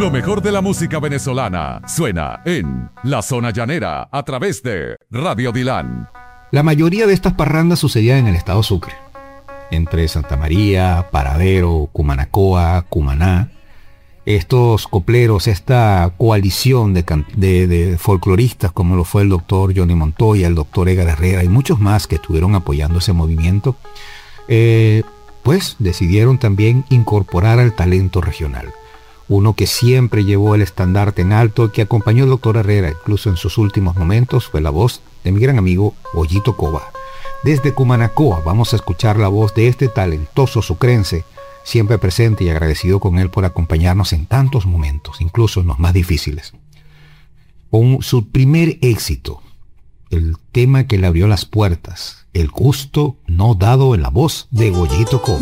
Lo mejor de la música venezolana suena en La Zona Llanera a través de Radio Dilán. La mayoría de estas parrandas sucedían en el estado Sucre, entre Santa María, Paradero, Cumanacoa, Cumaná. Estos copleros, esta coalición de folcloristas como lo fue el doctor Johnny Montoya, el doctor Edgar Herrera y muchos más que estuvieron apoyando ese movimiento, pues decidieron también incorporar al talento regional. Uno que siempre llevó el estandarte en alto, que acompañó al doctor Herrera incluso en sus últimos momentos, fue la voz de mi gran amigo Ollito Cova. Desde Cumanacoa vamos a escuchar la voz de este talentoso sucrense, siempre presente y agradecido con él por acompañarnos en tantos momentos, incluso en los más difíciles. Con su primer éxito, el tema que le abrió las puertas, El gusto no dado, en la voz de Ollito Cova.